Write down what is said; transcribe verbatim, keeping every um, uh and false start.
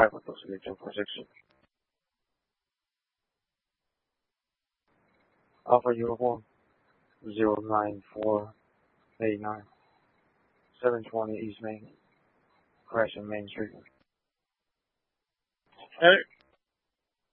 Bravo dos eight four six. Alpha Uniform zero nine four eight nine seven twenty East Main, crashing Main Street. Hey.